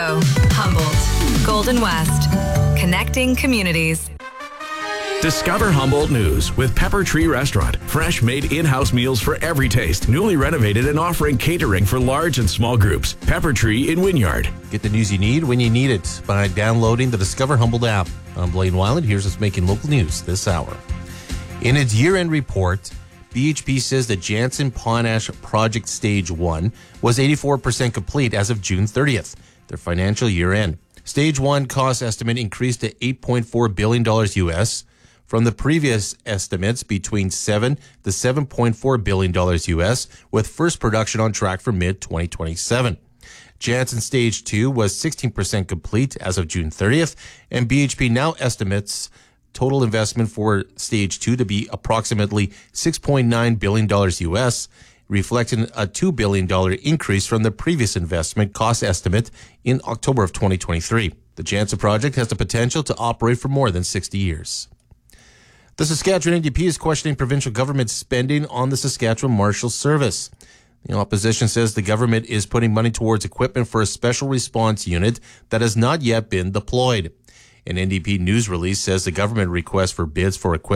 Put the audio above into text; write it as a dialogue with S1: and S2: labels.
S1: Humboldt, Golden West, connecting communities.
S2: Discover Humboldt News with Pepper Tree Restaurant. Fresh made in-house meals for every taste. Newly renovated and offering catering for large and small groups. Pepper Tree in Wynyard.
S3: Get the news you need when you need it by downloading the Discover Humboldt app. I'm Blaine Weiland. Here's what's making local news this hour. In its year-end report, BHP says the Jansen Potash Project Stage 1 was 84% complete as of June 30th, their financial year-end. Stage 1 cost estimate increased to $8.4 billion US from the previous estimates between $7 to $7.4 billion US, with first production on track for mid-2027. Jansen Stage 2 was 16% complete as of June 30th, and BHP now estimates total investment for Stage 2 to be approximately $6.9 billion US, reflecting a $2 billion increase from the previous investment cost estimate in October of 2023. The Jansen project has the potential to operate for more than 60 years. The Saskatchewan NDP is questioning provincial government spending on the Saskatchewan Marshal Service. The opposition says the government is putting money towards equipment for a special response unit that has not yet been deployed. An NDP news release says the government request for bids for equipment